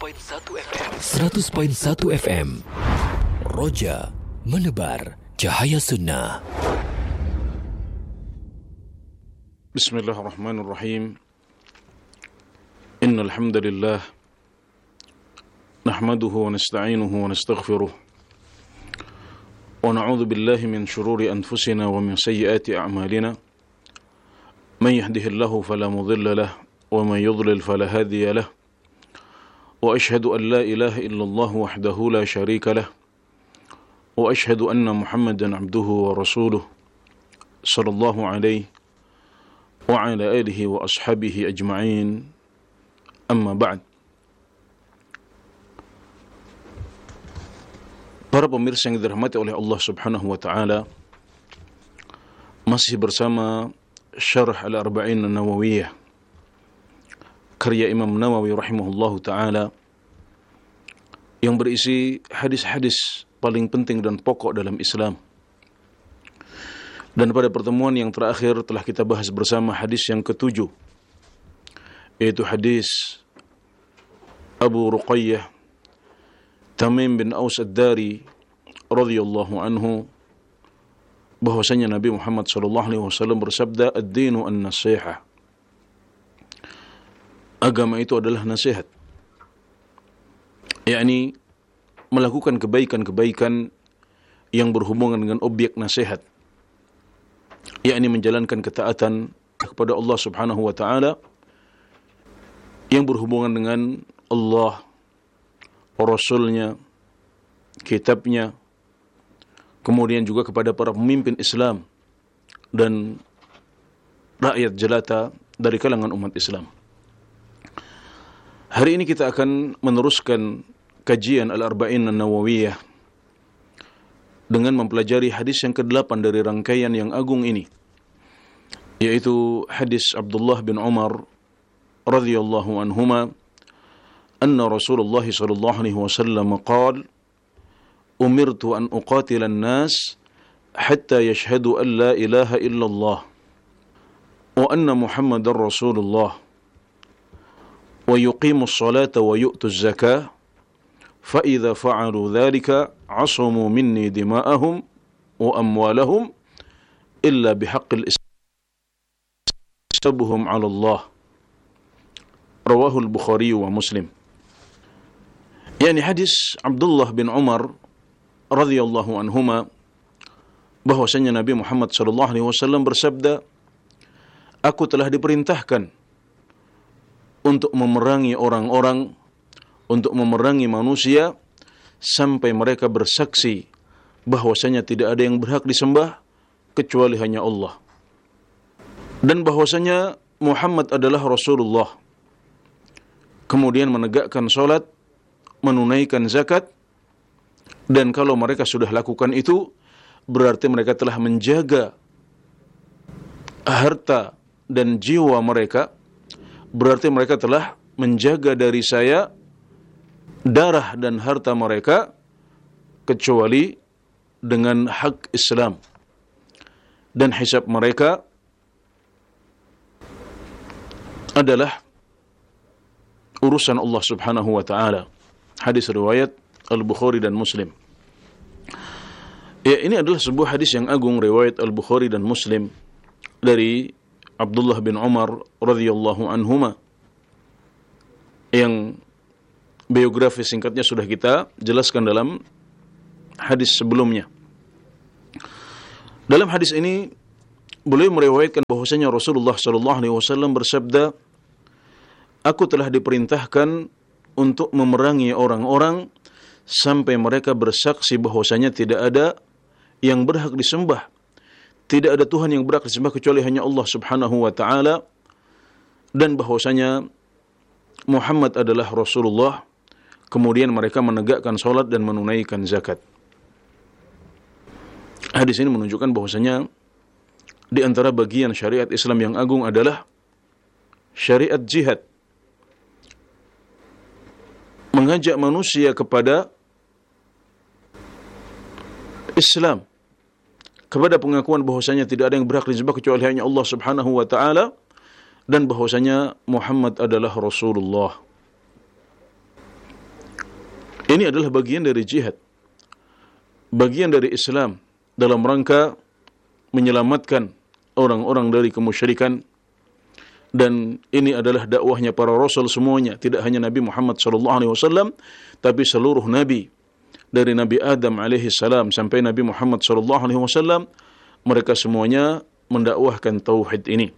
100.1 FM. Roja menebar cahaya sunnah. Bismillahirrahmanirrahim. Innal hamdalillah nahmaduhu wa nasta'inuhu wa nastaghfiruh. Wa na'udzu billahi min shururi anfusina wa min sayyiati a'malina. Man yahdihillahu fala mudilla lahu wa man yudlil fala hadiya lahu. Wa ashhadu an la ilaha illallah wahdahu la syarika lahu. Wa ashhadu anna Muhammadan 'abduhu wa rasuluh sallallahu alaihi wa ala alihi wa ashabihi ajma'in. Amma ba'd. Para pemirsa yang dirahmati oleh Allah Subhanahu wa taala, masih bersama Syarah Al-Arba'in An-Nawawiyah karya Imam Nawawi rahimahullahu taala, yang berisi hadis-hadis paling penting dan pokok dalam Islam. Dan pada pertemuan yang terakhir telah kita bahas bersama hadis yang ke-7, yaitu hadis Abu Ruqayyah Tamim bin Aus Ad-Dari radhiyallahu anhu, bahwasanya Nabi Muhammad sallallahu alaihi wasallam bersabda, "Ad-dinu an-nasihah." Agama itu adalah nasihat. yakni melakukan kebaikan-kebaikan yang berhubungan dengan objek nasihat, yakni menjalankan ketaatan kepada Allah Subhanahu wa taala yang berhubungan dengan Allah, Rasulnya, kitabnya, kemudian juga kepada para pemimpin Islam dan rakyat jelata dari kalangan umat Islam. Hari ini kita akan meneruskan kajian Al-Arba'in An-Nawawiyah dengan mempelajari hadis yang ke-8 dari rangkaian yang agung ini, yaitu hadis Abdullah bin Umar radhiyallahu anhuma, anna Rasulullah sallallahu alaihi wasallam qala, umirtu an uqatila an-nas hatta yashhadu an la ilaha illallah wa anna Muhammadar Rasulullah wa yuqimu as-salata wa yu'tu az-zakah fa idza fa'alu dhalika 'asamu minni dima'ahum wa amwalahum illa bihaqqil istabhum 'ala Allah. Rawahu al-Bukhari wa Muslim. Yani hadis Abdullah bin Umar radhiyallahu anhuma, bahwasanya Nabi Muhammad sallallahu alaihi wasallam bersabda, aku telah diperintahkan untuk memerangi orang-orang, untuk memerangi manusia sampai mereka bersaksi bahwasanya tidak ada yang berhak disembah kecuali hanya Allah, dan bahwasanya Muhammad adalah Rasulullah. Kemudian menegakkan salat, menunaikan zakat, dan kalau mereka sudah lakukan itu, berarti mereka telah menjaga harta dan jiwa mereka, berarti mereka telah menjaga dari saya darah dan harta mereka kecuali dengan hak Islam, dan hisab mereka adalah urusan Allah Subhanahu wa taala. Hadis riwayat Al-Bukhari dan Muslim. Ya, ini adalah sebuah hadis yang agung riwayat Al-Bukhari dan Muslim dari Abdullah bin Umar radhiyallahu anhuma, yang biografi singkatnya sudah kita jelaskan dalam hadis sebelumnya. Dalam hadis ini beliau meriwayatkan bahwasanya Rasulullah sallallahu alaihi wasallam bersabda, aku telah diperintahkan untuk memerangi orang-orang sampai mereka bersaksi bahwasanya tidak ada yang berhak disembah, tidak ada Tuhan yang berhak disembah kecuali hanya Allah Subhanahu wa taala, dan bahwasanya Muhammad adalah Rasulullah. Kemudian mereka menegakkan salat dan menunaikan zakat. Hadis ini menunjukkan bahwasanya di antara bagian syariat Islam yang agung adalah syariat jihad, mengajak manusia kepada Islam, kepada pengakuan bahwasanya tidak ada yang berhak disembah kecuali hanya Allah Subhanahu wa taala, dan bahwasanya Muhammad adalah Rasulullah. Ini adalah bagian dari jihad, bagian dari Islam dalam rangka menyelamatkan orang-orang dari kemusyrikan. Dan ini adalah dakwahnya para rasul semuanya, tidak hanya Nabi Muhammad SAW, tapi seluruh nabi dari Nabi Adam alaihi salam sampai Nabi Muhammad SAW, mereka semuanya mendakwahkan tauhid ini.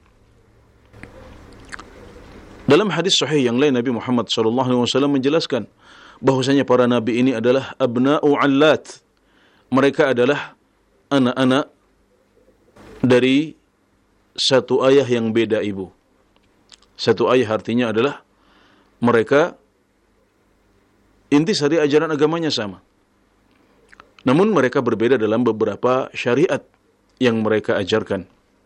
Dalam hadis sahih yang lain, Nabi Muhammad SAW menjelaskan bahwasanya para nabi ini adalah abna'u allat. Mereka adalah anak-anak dari satu ayah yang beda ibu. Satu ayah artinya adalah mereka intisari ajaran agamanya sama. Namun mereka berbeda dalam beberapa syariat yang mereka ajarkan.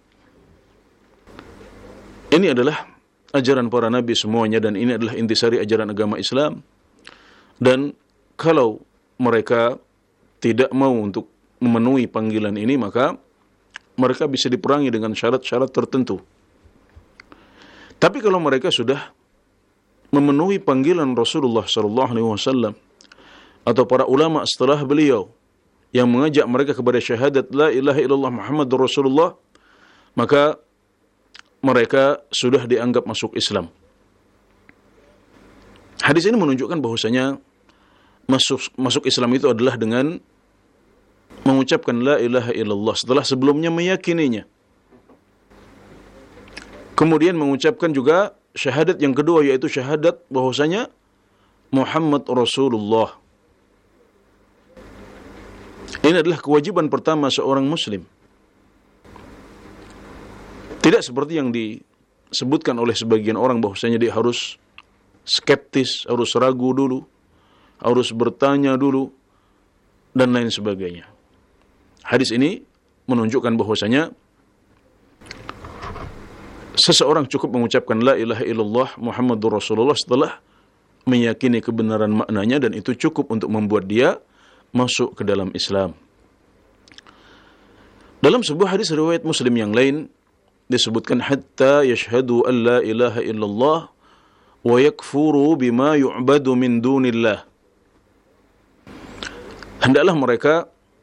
Ini adalah ajaran para nabi semuanya, dan ini adalah intisari ajaran agama Islam. Dan kalau mereka tidak mau untuk memenuhi panggilan ini, maka mereka bisa diperangi dengan syarat-syarat tertentu. Tapi kalau mereka sudah memenuhi panggilan Rasulullah SAW atau para ulama setelah beliau yang mengajak mereka kepada syahadat la ilaha illallah Muhammadur Rasulullah, maka mereka sudah dianggap masuk Islam. Hadis ini menunjukkan bahwasanya masuk Islam itu adalah dengan mengucapkan la ilaha illallah setelah sebelumnya meyakininya. Kemudian mengucapkan juga syahadat yang kedua, yaitu syahadat bahwasanya Muhammad Rasulullah. Ini adalah kewajiban pertama seorang muslim. Tidak seperti yang disebutkan oleh sebagian orang bahwasanya dia harus skeptis, harus ragu dulu, harus bertanya dulu, dan lain sebagainya. Hadis ini menunjukkan bahwasanya seseorang cukup mengucapkan la ilaha illallah Muhammadur Rasulullah setelah meyakini kebenaran maknanya, dan itu cukup untuk membuat dia masuk ke dalam Islam. Dalam sebuah hadis riwayat Muslim yang lain disebutkan hatta yashhadu an la ilaha illallah wa yakfuru bima yu'badu min dunillah. Hendaklah mereka,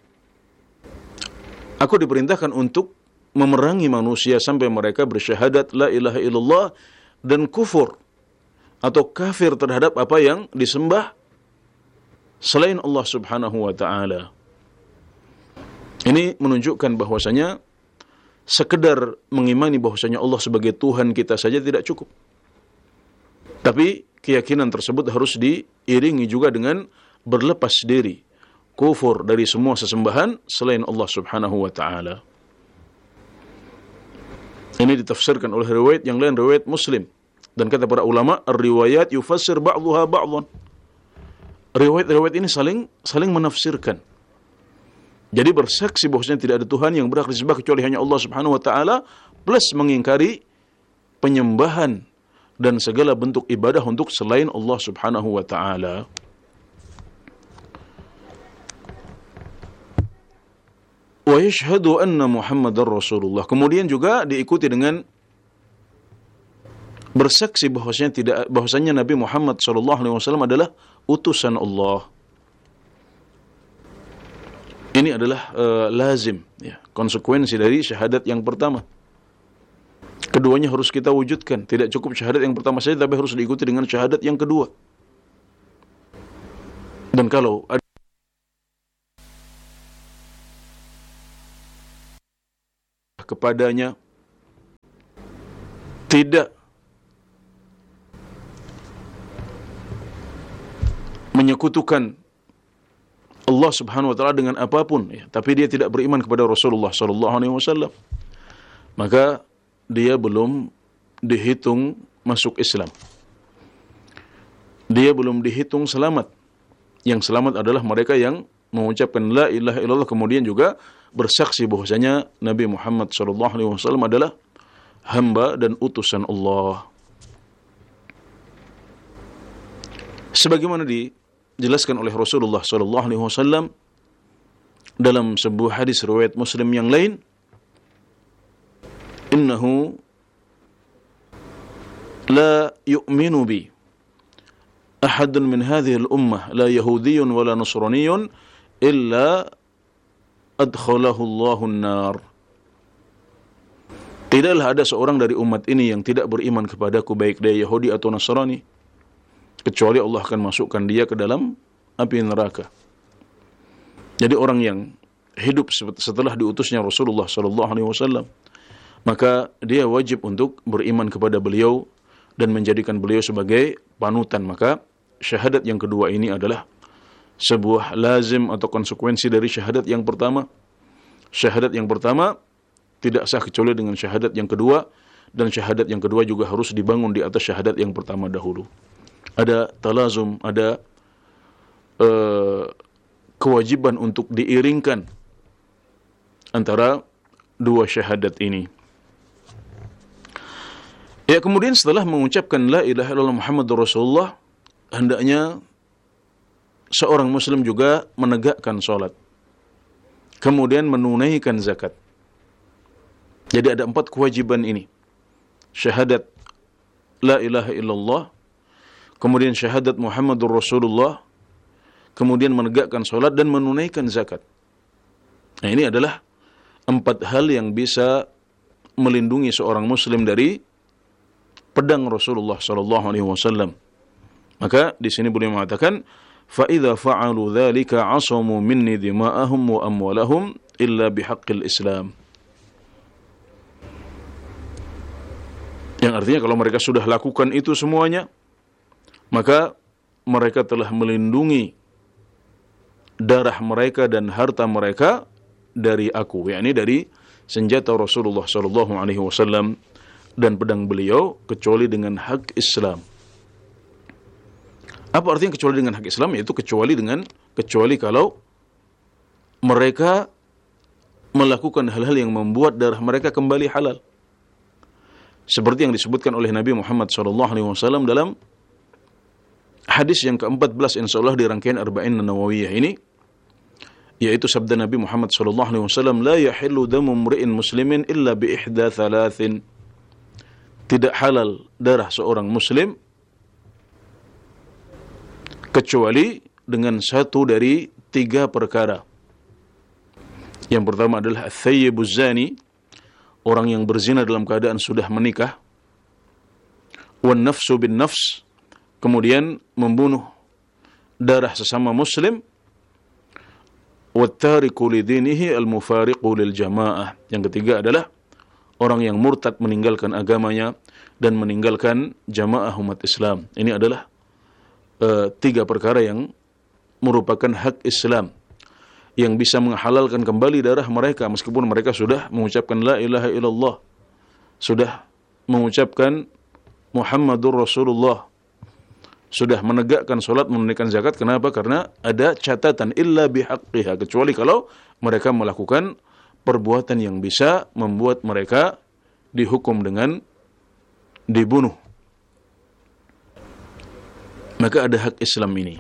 aku diperintahkan untuk memerangi manusia sampai mereka bersyahadat la ilaha illallah dan kufur atau kafir terhadap apa yang disembah selain Allah Subhanahu wa taala. Ini menunjukkan bahwasanya sekedar mengimani bahwasanya Allah sebagai Tuhan kita saja tidak cukup. Tapi keyakinan tersebut harus diiringi juga dengan berlepas diri, kufur dari semua sesembahan selain Allah Subhanahu wa taala. Ini ditafsirkan oleh riwayat yang lain, riwayat Muslim. Dan kata para ulama, ar-riwayat yufassir ba'dhuha ba'dhan. Riwayat-riwayat ini saling menafsirkan. Jadi bersaksi bahwasanya tidak ada Tuhan yang berhak disembah kecuali hanya Allah Subhanahu wa taala, plus mengingkari penyembahan dan segala bentuk ibadah untuk selain Allah Subhanahu wa taala. Wa yashhadu anna Muhammadar Rasulullah. Kemudian juga diikuti dengan bersaksi bahwasanya Nabi Muhammad SAW adalah utusan Allah. Ini adalah lazim, ya, konsekuensi dari syahadat yang pertama. Keduanya harus kita wujudkan. Tidak cukup syahadat yang pertama saja, tapi harus diikuti dengan syahadat yang kedua. Dan kalau ada kepadanya tidak menyekutukan Allah Subhanahu wa taala dengan apapun, ya, tapi dia tidak beriman kepada Rasulullah sallallahu alaihi wasallam, maka dia belum dihitung masuk Islam. Dia belum dihitung selamat. Yang selamat adalah mereka yang mengucapkan la ilaha illallah kemudian juga bersaksi bahwasanya Nabi Muhammad SAW adalah hamba dan utusan Allah. Sebagaimana dijelaskan oleh Rasulullah SAW dalam sebuah hadis riwayat Muslim yang lain, innahu la yu'minu bi ahadun min hadhihi al-ummah la yahudiyyun wala nasraniyyun illa adkhalahu Allahu an-nar. Tidaklah ada seorang dari umat ini yang tidak beriman kepadaku, baik dia Yahudi atau Nasrani, kecuali Allah akan masukkan dia ke dalam api neraka. Jadi orang yang hidup setelah diutusnya Rasulullah sallallahu alaihi wasallam, maka dia wajib untuk beriman kepada beliau dan menjadikan beliau sebagai panutan. Maka syahadat yang kedua ini adalah sebuah lazim atau konsekuensi dari syahadat yang pertama. Syahadat yang pertama tidak sah kecuali dengan syahadat yang kedua, dan syahadat yang kedua juga harus dibangun di atas syahadat yang pertama dahulu. Ada talazum, ada kewajiban untuk diiringkan antara dua syahadat ini. Ya, kemudian setelah mengucapkan la ilaha illallah Muhammadur Rasulullah, hendaknya seorang muslim juga menegakkan salat, kemudian menunaikan zakat. Jadi ada 4 kewajiban ini. Syahadat la ilaha illallah, kemudian syahadat Muhammadur Rasulullah, kemudian menegakkan salat dan menunaikan zakat. Nah, ini adalah 4 hal yang bisa melindungi seorang muslim dari pedang Rasulullah sallallahu alaihi wasallam. Maka di sini beliau mengatakan, fa idza fa'alu dzalika 'asamu minni dima'ahum wa amwalahum illa bihaqqil Islam. Yang artinya kalau mereka sudah lakukan itu semuanya, maka mereka telah melindungi darah mereka dan harta mereka dari aku, yakni dari senjata Rasulullah sallallahu alaihi wasallam dan pedang beliau, kecuali dengan hak Islam. Apa artinya kecuali dengan hak Islam? Yaitu kecuali kalau mereka melakukan hal-hal yang membuat darah mereka kembali halal. Seperti yang disebutkan oleh Nabi Muhammad SAW dalam hadis yang ke-14 insyaallah di rangkaian Arba'in Nawawiyah ini, yaitu sabda Nabi Muhammad SAW, la yahillu damu mri'in muslimin illa bi ihda thalathin. Tidak halal darah seorang muslim kecuali dengan satu dari 3 perkara. Yang pertama adalah ats-tsayyibuz zani, orang yang berzina dalam keadaan sudah menikah. Wan nafsu bin nafs, kemudian membunuh darah sesama muslim. Wat tariku lidinihi al-mufariqu lil jamaah. Yang ketiga adalah orang yang murtad meninggalkan agamanya dan meninggalkan jamaah umat Islam. Ini adalah 3 perkara yang merupakan hak Islam, yang bisa menghalalkan kembali darah mereka meskipun mereka sudah mengucapkan la ilaha illallah, sudah mengucapkan Muhammadur Rasulullah, sudah menegakkan salat, menunaikan zakat. Kenapa? Karena ada catatan illa bihaqqiha, kecuali kalau mereka melakukan perbuatan yang bisa membuat mereka dihukum dengan dibunuh. Maka ada hak Islam ini.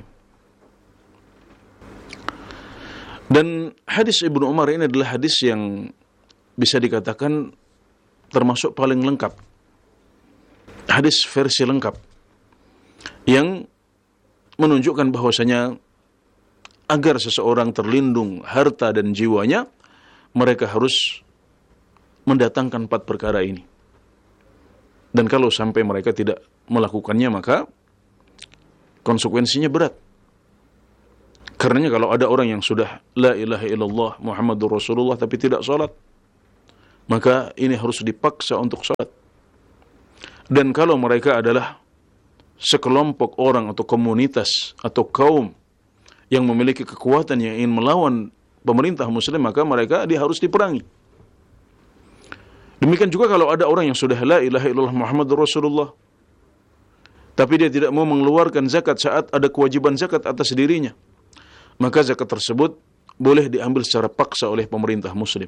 Dan hadis Ibnu Umar ini adalah hadis yang bisa dikatakan termasuk paling lengkap. Hadis versi lengkap yang menunjukkan bahwasanya agar seseorang terlindung harta dan jiwanya, mereka harus mendatangkan 4 perkara ini. Dan kalau sampai mereka tidak melakukannya, maka konsekuensinya berat. Karenanya kalau ada orang yang sudah la ilaha illallah Muhammadur Rasulullah tapi tidak salat, maka ini harus dipaksa untuk salat. Dan kalau mereka adalah sekelompok orang atau komunitas atau kaum yang memiliki kekuatan yang ingin melawan pemerintah muslim, maka dia harus diperangi. Demikian juga kalau ada orang yang sudah la ilaha illallah Muhammadur Rasulullah tapi dia tidak mau mengeluarkan zakat saat ada kewajiban zakat atas dirinya, maka zakat tersebut boleh diambil secara paksa oleh pemerintah muslim.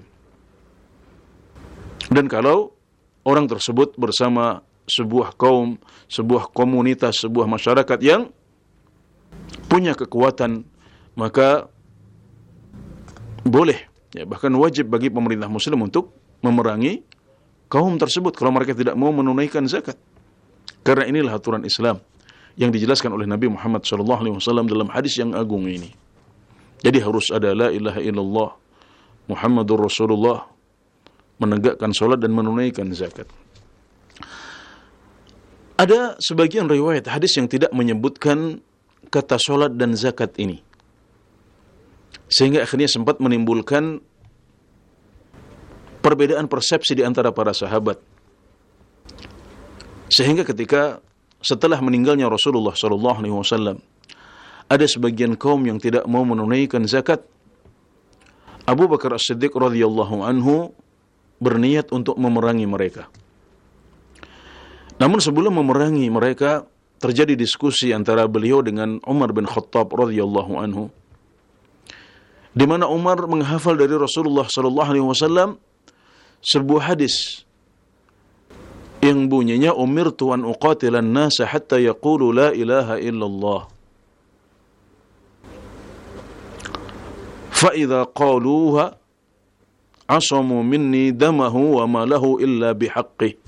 Dan kalau orang tersebut bersama sebuah kaum, sebuah komunitas, sebuah masyarakat yang punya kekuatan, maka boleh, ya, bahkan wajib bagi pemerintah muslim untuk memerangi kaum tersebut kalau mereka tidak mau menunaikan zakat. Karena inilah aturan Islam. yang dijelaskan oleh Nabi Muhammad SAW dalam hadis yang agung ini. Jadi harus ada la ilaha illallah Muhammadur Rasulullah, menegakkan salat dan menunaikan zakat. Ada sebagian riwayat hadis yang tidak menyebutkan kata salat dan zakat ini, sehingga akhirnya sempat menimbulkan perbedaan persepsi di antara para sahabat. Sehingga ketika setelah meninggalnya Rasulullah SAW, ada sebagian kaum yang tidak mau menunaikan zakat. Abu Bakar As-Siddiq radhiyallahu anhu berniat untuk memerangi mereka. Namun sebelum memerangi mereka, terjadi diskusi antara beliau dengan Umar bin Khattab radhiyallahu anhu, di mana Umar menghafal dari Rasulullah SAW sebuah hadis yang bunyinya, umirtu an uqatilan nasa hatta yaqulu la ilaha illallah, fa idza qaluha asamu minni damahu wa ma lahu illa bihaqqih.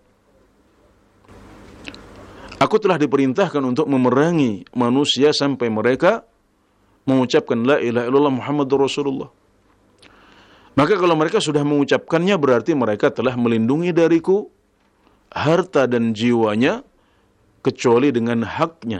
Aku telah diperintahkan untuk memerangi manusia sampai mereka mengucapkan la ilaha illallah Muhammadur Rasulullah. Maka kalau mereka sudah mengucapkannya, berarti mereka telah melindungi dariku harta dan jiwanya kecuali dengan haknya.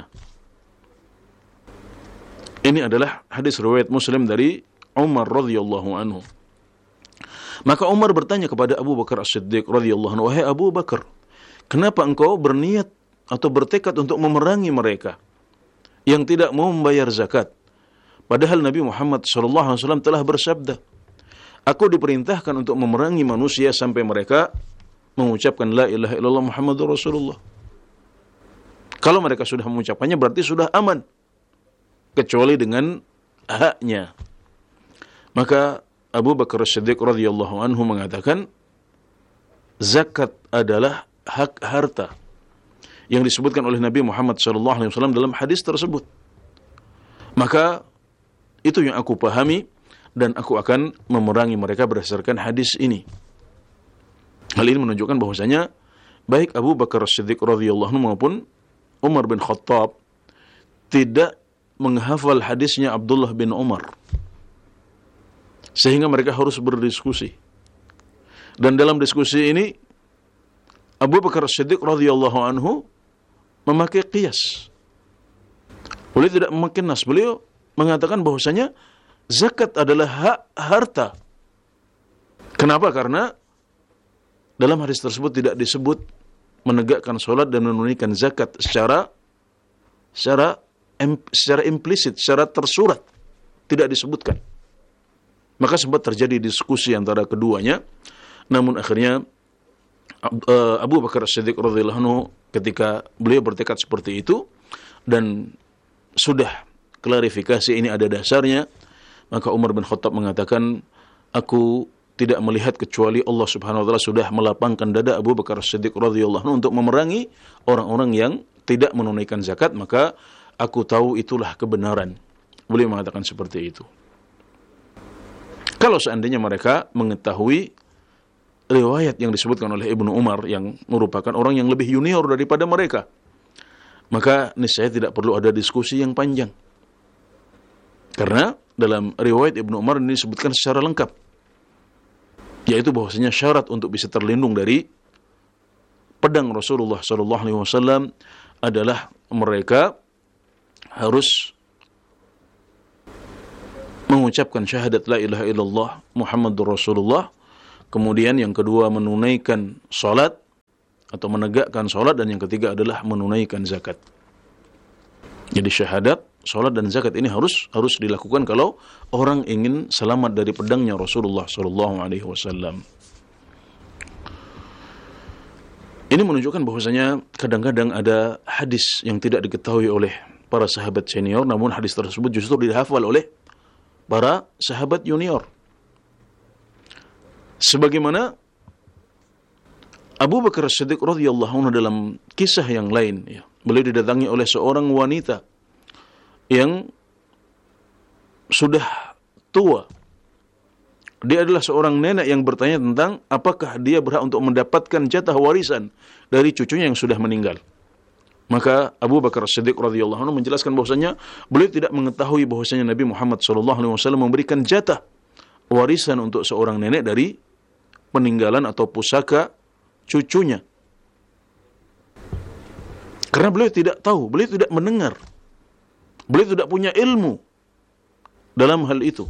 Ini adalah hadis riwayat Muslim dari Umar radhiyallahu anhu. Maka Umar bertanya kepada Abu Bakar As-Siddiq radhiyallahu anhu, wahai Abu Bakar, kenapa engkau berniat atau bertekad untuk memerangi mereka yang tidak mau membayar zakat? Padahal Nabi Muhammad SAW telah bersabda, aku diperintahkan untuk memerangi manusia sampai mereka mengucapkan la ilaha illallah Muhammadur Rasulullah. Kalau mereka sudah mengucapkannya, berarti sudah aman, kecuali dengan haknya. Maka Abu Bakar As-Siddiq radhiyallahu anhu mengatakan, zakat adalah hak harta yang disebutkan oleh Nabi Muhammad SAW dalam hadis tersebut. Maka itu yang aku pahami, dan aku akan memerangi mereka berdasarkan hadis ini. Hal ini menunjukkan bahwasanya baik Abu Bakar As-Siddiq radhiyallahu anhu maupun Umar bin Khattab tidak menghafal hadisnya Abdullah bin Umar, sehingga mereka harus berdiskusi. Dan dalam diskusi ini Abu Bakar As-Siddiq radhiyallahu anhu memakai qiyas. Beliau tidak memakai nas. Beliau mengatakan bahwasanya zakat adalah hak harta. Kenapa? Karena dalam hadis tersebut tidak disebut menegakkan salat dan menunaikan zakat secara implisit, secara tersurat, tidak disebutkan. Maka sempat terjadi diskusi antara keduanya. Namun akhirnya Abu Bakar As-Siddiq radhiyallahu anhu, ketika beliau bertekad seperti itu dan sudah klarifikasi ini ada dasarnya, maka Umar bin Khattab mengatakan, aku tidak melihat kecuali Allah Subhanahu wa taala sudah melapangkan dada Abu Bakar As-Siddiq radhiyallahu anhu untuk memerangi orang-orang yang tidak menunaikan zakat, maka aku tahu itulah kebenaran. Beliau mengatakan seperti itu. Kalau seandainya mereka mengetahui riwayat yang disebutkan oleh Ibnu Umar yang merupakan orang yang lebih junior daripada mereka, maka niscaya tidak perlu ada diskusi yang panjang. Karena dalam riwayat Ibnu Umar ini disebutkan secara lengkap, yaitu bahwasanya syarat untuk bisa terlindung dari pedang Rasulullah SAW adalah mereka harus mengucapkan syahadat la ilaha illallah Muhammadur Rasulullah, kemudian yang kedua menunaikan salat atau menegakkan salat, dan yang ketiga adalah menunaikan zakat. Jadi syahadat, salat dan zakat ini harus dilakukan kalau orang ingin selamat dari pedangnya Rasulullah SAW. Ini menunjukkan bahwasanya kadang-kadang ada hadis yang tidak diketahui oleh para sahabat senior, namun hadis tersebut justru dihafal oleh para sahabat junior. Sebagaimana Abu Bakar As-Siddiq radhiyallahu anhu dalam kisah yang lain, ya, beliau didatangi oleh seorang wanita yang sudah tua. Dia adalah seorang nenek yang bertanya tentang apakah dia berhak untuk mendapatkan jatah warisan dari cucunya yang sudah meninggal. Maka Abu Bakar As-Siddiq radhiyallahu anhu menjelaskan bahwasanya beliau tidak mengetahui bahwasanya Nabi Muhammad sallallahu alaihi wasallam memberikan jatah warisan untuk seorang nenek dari peninggalan atau pusaka cucunya. Karena beliau tidak tahu, beliau tidak mendengar. Beliau tidak punya ilmu dalam hal itu.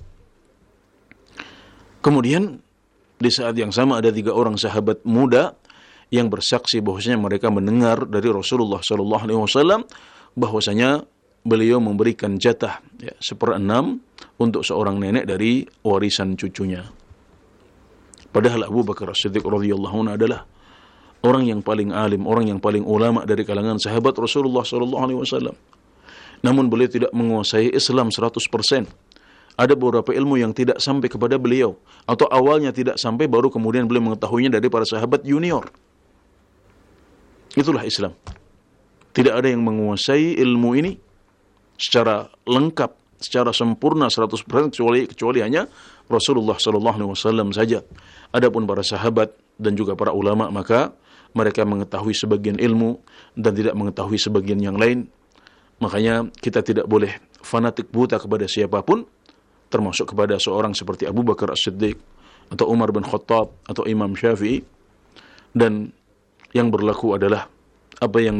Kemudian di saat yang sama ada 3 orang sahabat muda yang bersaksi bahwasanya mereka mendengar dari Rasulullah sallallahu alaihi wasallam bahwasanya beliau memberikan jatah 1/6 untuk seorang nenek dari warisan cucunya. Padahal Abu Bakar As-Siddiq radhiyallahu anhu adalah orang yang paling alim, orang yang paling ulama dari kalangan sahabat Rasulullah sallallahu alaihi wasallam. Namun beliau tidak menguasai Islam 100%. Ada beberapa ilmu yang tidak sampai kepada beliau, atau awalnya tidak sampai, baru kemudian beliau mengetahuinya dari para sahabat junior. Itulah Islam. Tidak ada yang menguasai ilmu ini secara lengkap, secara sempurna 100% kecuali hanya Rasulullah sallallahu alaihi wasallam saja. Adapun para sahabat dan juga para ulama, maka mereka mengetahui sebagian ilmu dan tidak mengetahui sebagian yang lain. Makanya kita tidak boleh fanatik buta kepada siapapun, termasuk kepada seorang seperti Abu Bakar As-Siddiq atau Umar bin Khattab atau Imam Syafi'i. Dan yang berlaku adalah apa yang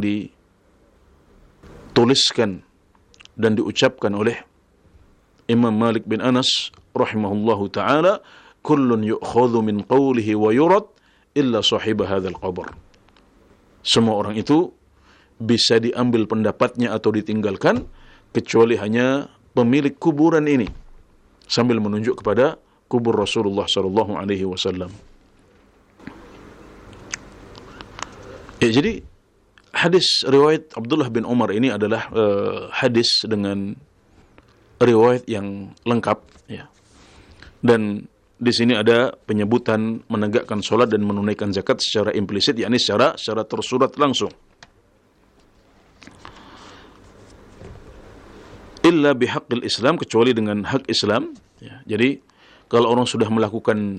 dituliskan dan diucapkan oleh Imam Malik bin Anas rahimahullahu ta'ala, kullun yu'khadhu min qawlihi wa yurad illa sahibah hadzal qabr. Semua orang itu bisa diambil pendapatnya atau ditinggalkan kecuali hanya pemilik kuburan ini, sambil menunjuk kepada kubur Rasulullah sallallahu alaihi wasallam. Jadi hadis riwayat Abdullah bin Umar ini adalah hadis dengan riwayat yang lengkap, ya. Dan di sini ada penyebutan menegakkan salat dan menunaikan zakat secara implisit, yakni secara tersurat langsung. Illa bihaqqil Islam, kecuali dengan hak Islam, ya. Jadi kalau orang sudah melakukan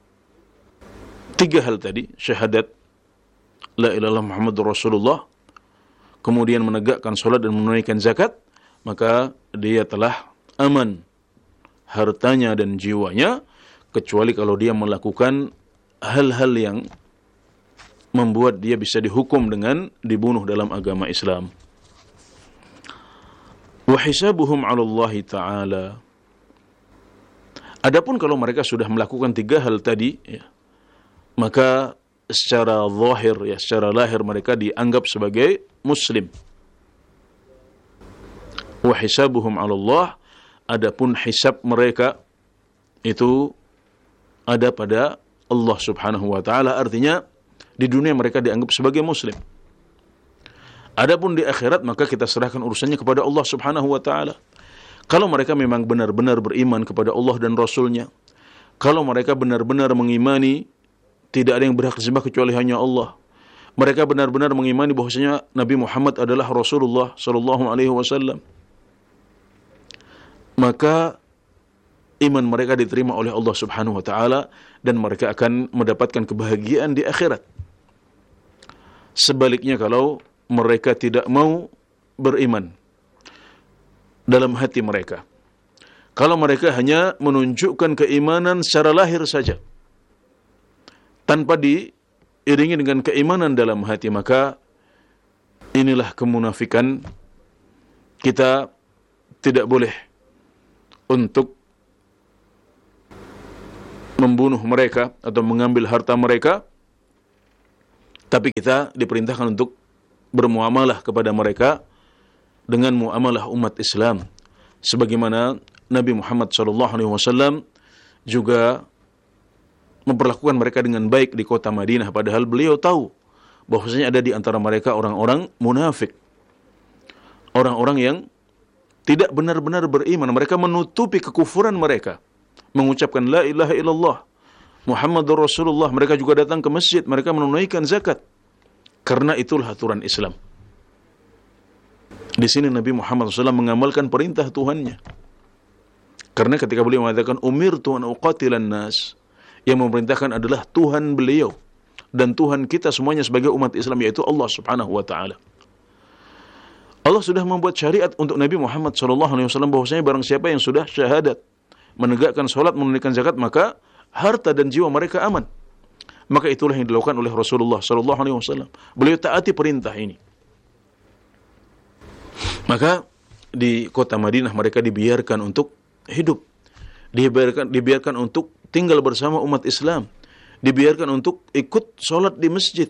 3 hal tadi, syahadat la ilaha illallah Muhammadur Rasulullah, kemudian menegakkan salat dan menunaikan zakat, maka dia telah aman hartanya dan jiwanya, kecuali kalau dia melakukan hal-hal yang membuat dia bisa dihukum dengan dibunuh dalam agama Islam. Wa hisabuhum 'ala Allah Ta'ala. Adapun kalau mereka sudah melakukan 3 hal tadi, ya, maka secara zahir, ya, secara lahir mereka dianggap sebagai muslim. Wa hisabuhum 'ala Allah, adapun hisab mereka itu ada pada Allah Subhanahu wa taala, artinya di dunia mereka dianggap sebagai muslim. Adapun di akhirat maka kita serahkan urusannya kepada Allah Subhanahu wa taala. Kalau mereka memang benar-benar beriman kepada Allah dan Rasul-Nya, kalau mereka benar-benar mengimani tidak ada yang berhak disembah kecuali hanya Allah, mereka benar-benar mengimani bahwasanya Nabi Muhammad adalah Rasulullah sallallahu alaihi wasallam, maka iman mereka diterima oleh Allah Subhanahu wa taala dan mereka akan mendapatkan kebahagiaan di akhirat. Sebaliknya, kalau mereka tidak mau beriman dalam hati mereka, kalau mereka hanya menunjukkan keimanan secara lahir saja tanpa diiringi dengan keimanan dalam hati, maka inilah kemunafikan. Kita tidak boleh untuk membunuh mereka atau mengambil harta mereka, tapi kita diperintahkan untuk bermuamalah kepada mereka dengan muamalah umat Islam, sebagaimana Nabi Muhammad SAW juga memperlakukan mereka dengan baik di kota Madinah, padahal beliau tahu bahwasanya ada di antara mereka orang-orang munafik, orang-orang yang tidak benar-benar beriman. Mereka menutupi kekufuran mereka, mengucapkan la ilaha illallah Muhammadur Rasulullah. Mereka juga datang ke masjid, mereka menunaikan zakat, karena itulah aturan Islam. Di sini Nabi Muhammad SAW mengamalkan perintah Tuhannya, karena ketika beliau mengatakan umirtu an uqatilan nas, yang memerintahkan adalah Tuhan beliau dan Tuhan kita semuanya sebagai umat Islam, yaitu Allah Subhanahu wa taala. Allah sudah membuat syariat untuk Nabi Muhammad SAW bahwasanya barang siapa yang sudah syahadat, menegakkan salat, menunaikan zakat, maka harta dan jiwa mereka aman. Maka itulah yang dilakukan oleh Rasulullah SAW. Beliau taati perintah ini. Maka di kota Madinah mereka dibiarkan untuk hidup, dibiarkan untuk tinggal bersama umat Islam, dibiarkan untuk ikut sholat di masjid.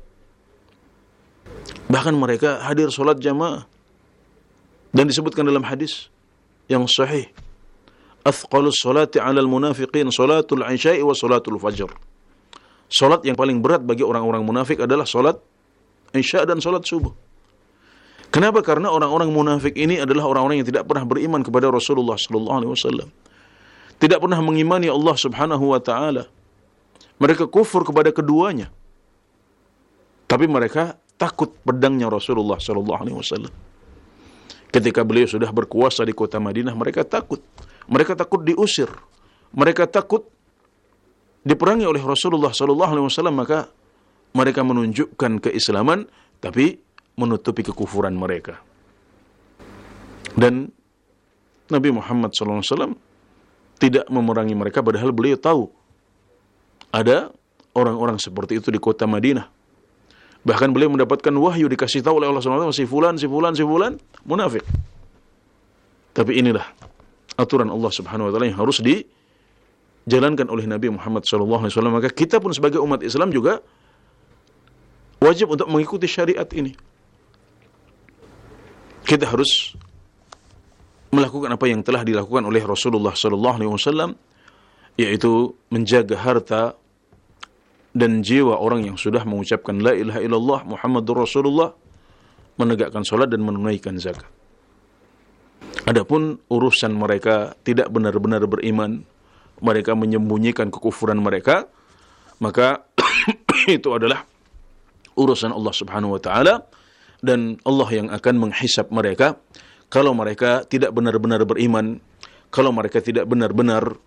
Bahkan mereka hadir sholat jamaah. Dan disebutkan dalam hadis yang sahih, athqalus sholati 'alal munafiqin sholatul 'isya'i wa sholatul fajr. Sholat yang paling berat bagi orang-orang munafik adalah sholat isya dan sholat subuh. Kenapa? Karena orang-orang munafik ini adalah orang-orang yang tidak pernah beriman kepada Rasulullah SAW. Tidak pernah mengimani Allah Subhanahu wa ta'ala. Mereka kufur kepada keduanya. Tapi mereka takut pedangnya Rasulullah SAW. Ketika beliau sudah berkuasa di kota Madinah, mereka takut. Mereka takut diusir. Mereka takut diperangi oleh Rasulullah SAW, maka mereka menunjukkan keislaman, tapi menutupi kekufuran mereka. Dan Nabi Muhammad SAW tidak memerangi mereka, padahal beliau tahu ada orang-orang seperti itu di kota Madinah. Bahkan beliau mendapatkan wahyu, dikasih tahu oleh Allah SWT, si fulan munafik. Tapi inilah aturan Allah Subhanahu wa ta'ala yang harus dijalankan oleh Nabi Muhammad SAW. Maka kita pun sebagai umat Islam juga wajib untuk mengikuti syariat ini. Kita harus melakukan apa yang telah dilakukan oleh Rasulullah SAW, yaitu menjaga harta dan jiwa orang yang sudah mengucapkan la ilaha illallah Muhammadur Rasulullah, menegakkan salat dan menunaikan zakat. Adapun urusan mereka tidak benar-benar beriman, mereka menyembunyikan kekufuran mereka, maka itu adalah urusan Allah Subhanahu wa ta'ala, dan Allah yang akan menghisab mereka. Kalau mereka tidak benar-benar beriman, kalau mereka tidak benar-benar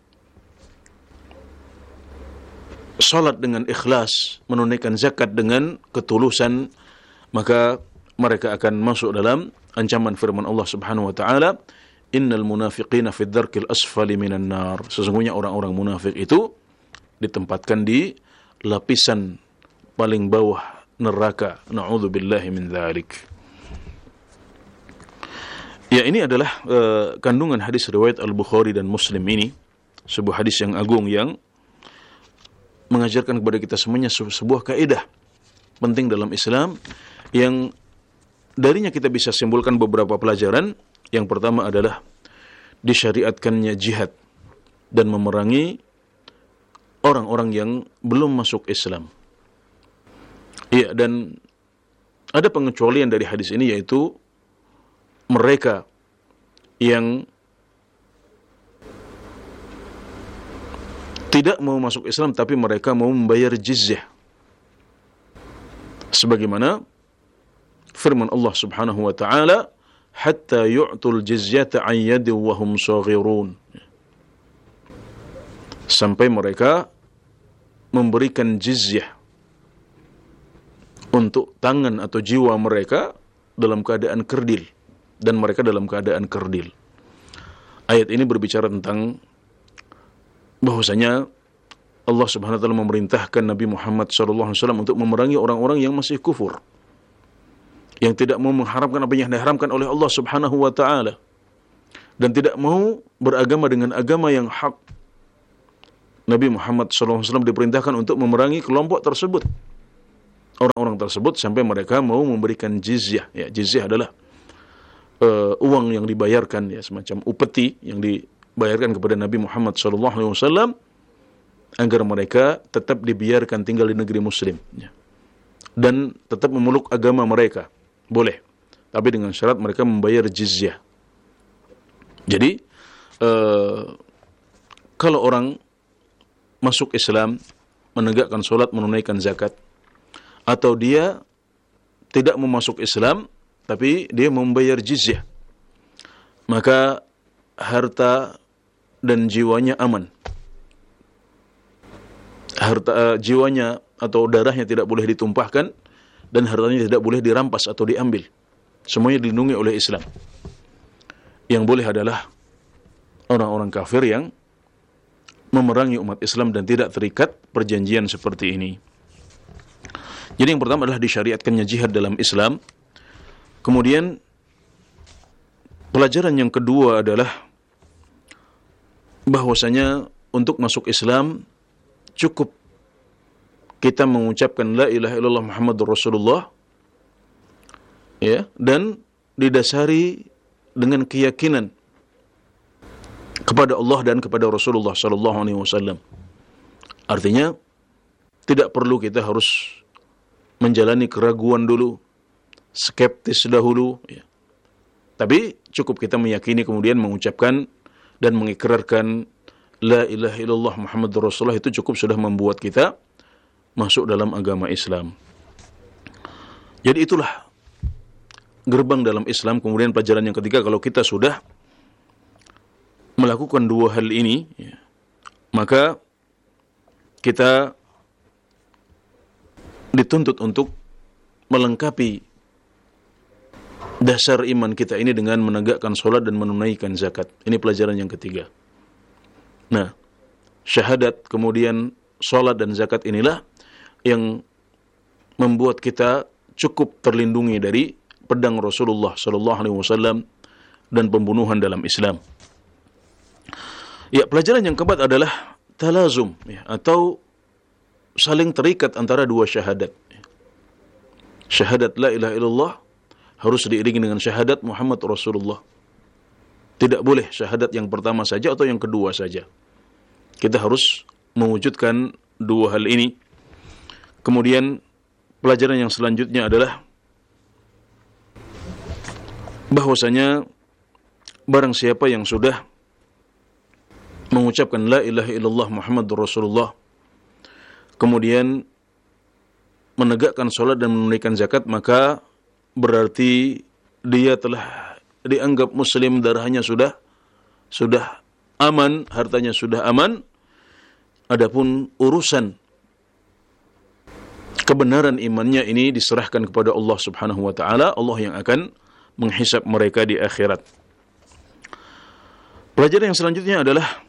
salat dengan ikhlas, menunaikan zakat dengan ketulusan, maka mereka akan masuk dalam ancaman firman Allah Subhanahu wa ta'ala, innal munafiqina fid darkil asfali minan nar. Sesungguhnya orang-orang munafik itu ditempatkan di lapisan paling bawah neraka. Na'udzubillahi min dzalik. Ya, ini adalah kandungan hadis riwayat Al-Bukhari dan Muslim ini, sebuah hadis yang agung yang mengajarkan kepada kita semuanya sebuah kaidah penting dalam Islam, yang darinya kita bisa simpulkan beberapa pelajaran. Yang pertama adalah disyariatkannya jihad dan memerangi orang-orang yang belum masuk Islam. Iya, dan ada pengecualian dari hadis ini, yaitu mereka yang tidak mau masuk Islam tapi mereka mau membayar jizyah. Sebagaimana firman Allah Subhanahu wa ta'ala, hatta yu'tul jizyata an yadin wa hum saghirun. Sampai mereka memberikan jizyah untuk tangan atau jiwa mereka dalam keadaan kerdil, dan mereka dalam keadaan kerdil. Ayat ini berbicara tentang bahwasanya Allah Subhanahu wa ta'ala memerintahkan Nabi Muhammad SAW untuk memerangi orang-orang yang masih kufur, yang tidak mau mengharapkan apa yang diharamkan oleh Allah Subhanahu wa ta'ala, dan tidak mau beragama dengan agama yang hak. Nabi Muhammad SAW diperintahkan untuk memerangi kelompok tersebut, orang-orang tersebut, sampai mereka mau memberikan jizyah. Ya, jizyah adalah uang yang dibayarkan, ya, semacam upeti yang dibayarkan kepada Nabi Muhammad SAW agar mereka tetap dibiarkan tinggal di negeri Muslim, ya, dan tetap memeluk agama mereka. Boleh, tapi dengan syarat mereka membayar jizyah. Jadi kalau orang masuk Islam, menegakkan sholat, menunaikan zakat, atau dia tidak mau masuk Islam tapi dia membayar jizyah, maka harta dan jiwanya aman. Jiwanya atau darahnya tidak boleh ditumpahkan, dan hartanya tidak boleh dirampas atau diambil. Semuanya dilindungi oleh Islam. Yang boleh adalah orang-orang kafir yang memerangi umat Islam dan tidak terikat perjanjian seperti ini. Jadi yang pertama adalah disyariatkannya jihad dalam Islam. Kemudian pelajaran yang kedua adalah bahwasanya untuk masuk Islam cukup kita mengucapkan la ilaha illallah Muhammadur Rasulullah, ya, dan didasari dengan keyakinan kepada Allah dan kepada Rasulullah sallallahu alaihi wasallam. Artinya tidak perlu kita harus menjalani keraguan dulu, skeptis dahulu, ya. Tapi cukup kita meyakini kemudian mengucapkan dan mengikrarkan la ilaha illallah Muhammadur Rasulullah, itu cukup sudah membuat kita masuk dalam agama Islam. Jadi itulah gerbang dalam Islam. Kemudian pelajaran yang ketiga, kalau kita sudah melakukan dua hal ini, ya, maka kita dituntut untuk melengkapi dasar iman kita ini dengan menegakkan sholat dan menunaikan zakat. Ini pelajaran yang ketiga. Nah, syahadat, kemudian sholat dan zakat inilah yang membuat kita cukup terlindungi dari pedang Rasulullah sallallahu alaihi wasallam dan pembunuhan dalam Islam. Ya, pelajaran yang keempat adalah talazum, ya, atau saling terikat antara dua syahadat. Syahadat la ilaha illallah harus diiringi dengan syahadat Muhammad Rasulullah. Tidak boleh syahadat yang pertama saja atau yang kedua saja. Kita harus mewujudkan dua hal ini. Kemudian pelajaran yang selanjutnya adalah bahwasanya barang siapa yang sudah mengucapkan la ilaha illallah Muhammadur Rasulullah, kemudian menegakkan salat dan menunaikan zakat, maka berarti dia telah dianggap muslim, darahnya sudah aman, hartanya sudah aman. Adapun urusan kebenaran imannya ini diserahkan kepada Allah Subhanahu wa taala, Allah yang akan menghisap mereka di akhirat. Pelajaran yang selanjutnya adalah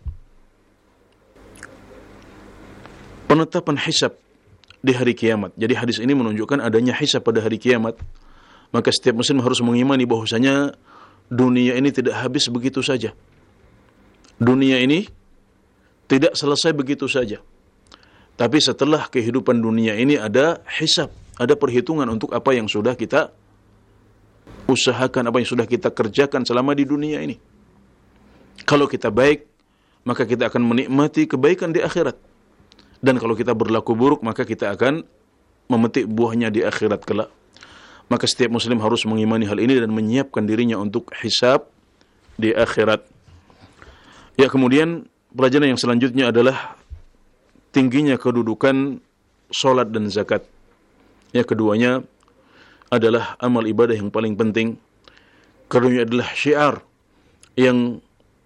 penetapan hisab di hari kiamat. Jadi hadis ini menunjukkan adanya hisab pada hari kiamat. Maka setiap muslim harus mengimani bahwasanya dunia ini tidak habis begitu saja. Dunia ini tidak selesai begitu saja. Tapi setelah kehidupan dunia ini ada hisab, ada perhitungan untuk apa yang sudah kita usahakan, apa yang sudah kita kerjakan selama di dunia ini. Kalau kita baik, maka kita akan menikmati kebaikan di akhirat. Dan kalau kita berlaku buruk, maka kita akan memetik buahnya di akhirat kelak. Maka setiap muslim harus mengimani hal ini dan menyiapkan dirinya untuk hisab di akhirat. Ya, kemudian pelajaran yang selanjutnya adalah tingginya kedudukan salat dan zakat. Ya, keduanya adalah amal ibadah yang paling penting. Keduanya adalah syiar yang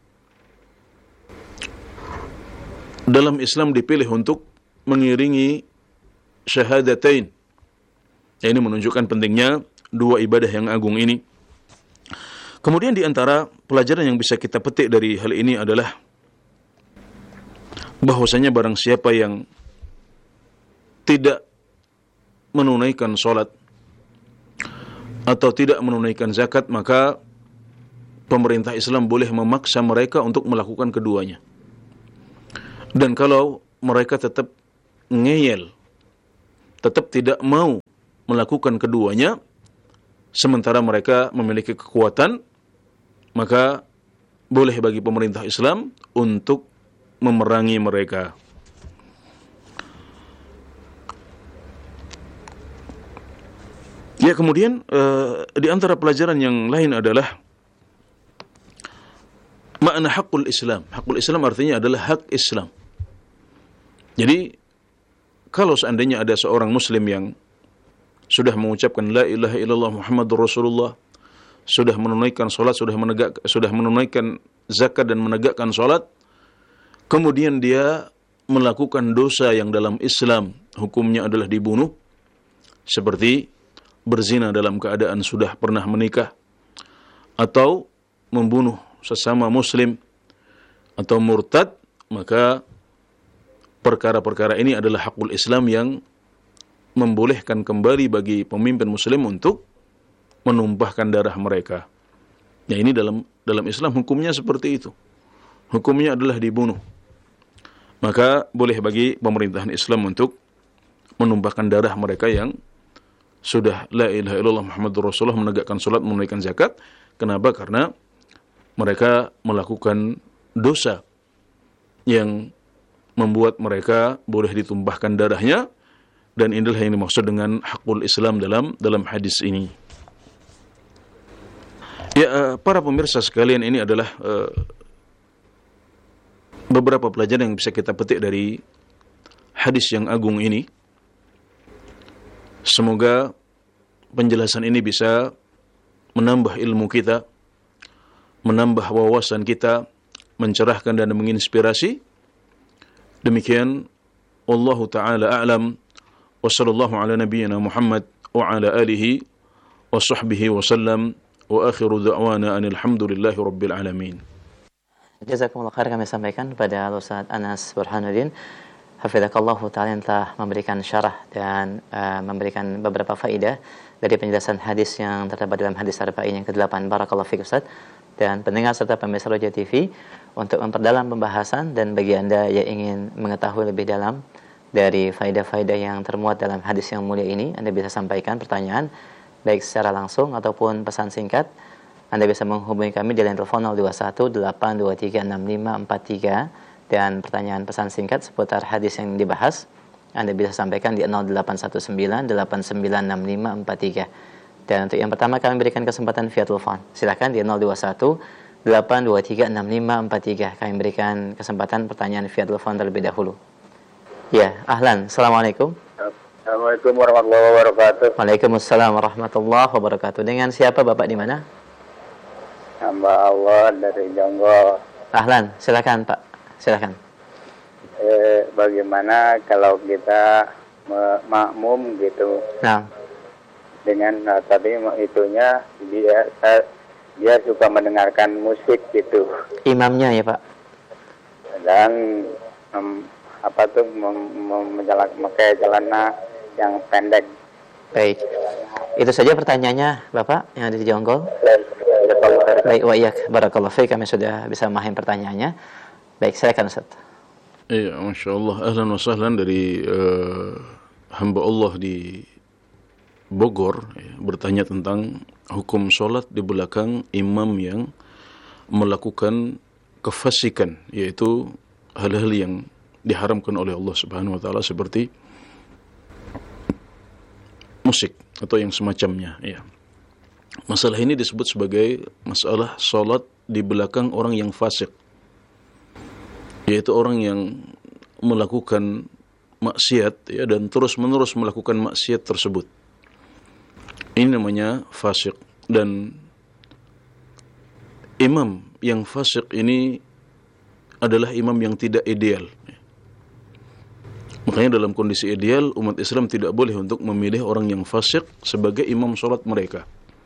dalam Islam dipilih untuk mengiringi syahadatain. Ini menunjukkan pentingnya dua ibadah yang agung ini. Kemudian di antara pelajaran yang bisa kita petik dari hal ini adalah bahwasanya barang siapa yang tidak menunaikan salat atau tidak menunaikan zakat, maka pemerintah Islam boleh memaksa mereka untuk melakukan keduanya. Dan kalau mereka tetap ngeyel, tetap tidak mau melakukan keduanya, sementara mereka memiliki kekuatan, maka boleh bagi pemerintah Islam untuk memerangi mereka. Ya, kemudian di antara pelajaran yang lain adalah makna hakul Islam. Hakul Islam artinya adalah hak Islam. Jadi kalau seandainya ada seorang muslim yang sudah mengucapkan la ilaha illallah Muhammadur Rasulullah, sudah menunaikan salat, sudah menunaikan zakat dan menegakkan salat, kemudian dia melakukan dosa yang dalam Islam hukumnya adalah dibunuh, seperti berzina dalam keadaan sudah pernah menikah, atau membunuh sesama muslim, atau murtad, maka perkara-perkara ini adalah hakul Islam yang membolehkan kembali bagi pemimpin muslim untuk menumpahkan darah mereka. Ya, ini dalam Islam hukumnya seperti itu. Hukumnya adalah dibunuh. Maka boleh bagi pemerintahan Islam untuk menumpahkan darah mereka yang sudah la ilaha illallah Muhammadur Rasulullah, menegakkan salat, menunaikan zakat. Kenapa? Karena mereka melakukan dosa yang membuat mereka boleh ditumpahkan darahnya, dan inilah yang dimaksud dengan hakul Islam dalam hadis ini. Ya, para pemirsa sekalian, ini adalah beberapa pelajaran yang bisa kita petik dari hadis yang agung ini. Semoga penjelasan ini bisa menambah ilmu kita, menambah wawasan kita, mencerahkan dan menginspirasi. Demikian, wallahu ta'ala a'lam, wa sallallahu ala nabiyyina Muhammad wa ala alihi wa sahbihi wa sallam, wa akhiru da'wana anil hamdulillahi rabbil alamin. Jazakumullah khair kami sampaikan kepada Ustaz Anas Burhanuddin Hafizakallahu ta'ala yang telah memberikan syarah dan memberikan beberapa faedah dari penjelasan hadis yang terdapat dalam hadis arba'in yang ke-8. Barakallahu fiik Ustaz. Dan pendengar serta pemirsa Roja TV, untuk memperdalam pembahasan dan bagi Anda yang ingin mengetahui lebih dalam dari faedah-faedah yang termuat dalam hadis yang mulia ini, Anda bisa sampaikan pertanyaan baik secara langsung ataupun pesan singkat. Anda bisa menghubungi kami di line telepon 0218236543, dan pertanyaan pesan singkat seputar hadis yang dibahas Anda bisa sampaikan di 0819896543. Dan untuk yang pertama kami berikan kesempatan via telepon. Silakan di 0218236543. Kami berikan kesempatan pertanyaan via telepon terlebih dahulu. Ya, ahlan. Assalamualaikum. Assalamualaikum warahmatullahi wabarakatuh. Waalaikumsalam warahmatullahi wabarakatuh. Dengan siapa Bapak di mana? Hamba Allah dari Jonggol. Ahlan, silakan Pak. Silakan. Bagaimana kalau kita makmum gitu? Nah, dengan tadi itunya dia suka mendengarkan musik gitu. imamnya ya Pak. Dan memakai celana yang pendek. Baik. Itu saja pertanyaannya Bapak yang ada di Jonggol. Baik, wa iyyak, barakallahu fiik, kami sudah bisa memahami pertanyaannya. Baik, silakan Ustaz. Iya, Masya Allah. Ahlan wa sahlan dari hamba Allah di Bogor, ya, bertanya tentang hukum sholat di belakang imam yang melakukan kefasikan, yaitu hal-hal yang diharamkan oleh Allah Subhanahu wa taala seperti musik atau yang semacamnya, ya. Masalah ini disebut sebagai masalah sholat di belakang orang yang fasik, yaitu orang yang melakukan maksiat, ya, dan terus-menerus melakukan maksiat tersebut. Ini namanya fasik. Dan imam yang fasik ini adalah imam yang tidak ideal. Makanya dalam kondisi ideal, umat Islam tidak boleh untuk memilih orang yang fasik sebagai imam sholat mereka.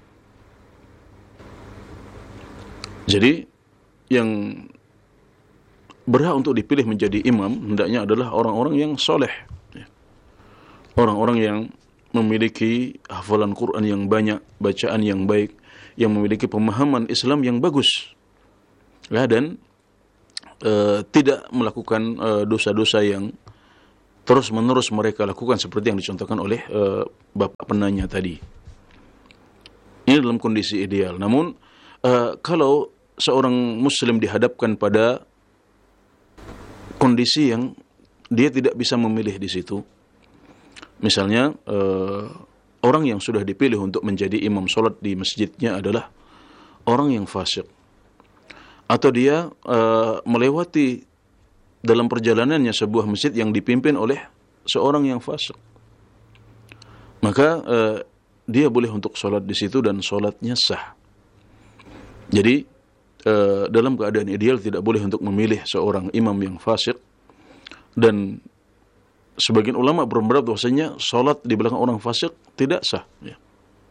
Jadi yang berhak untuk dipilih menjadi imam hendaknya adalah orang-orang yang soleh, orang-orang yang memiliki hafalan Quran yang banyak, bacaan yang baik, yang memiliki pemahaman Islam yang bagus, ya, dan tidak melakukan dosa-dosa yang terus-menerus mereka lakukan seperti yang dicontohkan oleh Bapak penanya tadi. Ini dalam kondisi ideal. Namun kalau seorang muslim dihadapkan pada kondisi yang dia tidak bisa memilih di situ, misalnya orang yang sudah dipilih untuk menjadi imam sholat di masjidnya adalah orang yang fasik, atau dia melewati dalam perjalanannya sebuah masjid yang dipimpin oleh seorang yang fasik, maka dia boleh untuk sholat di situ dan sholatnya sah. Jadi dalam keadaan ideal tidak boleh untuk memilih seorang imam yang fasik, dan sebagian ulama berpendapat bahwasanya sholat di belakang orang fasik tidak sah, ya.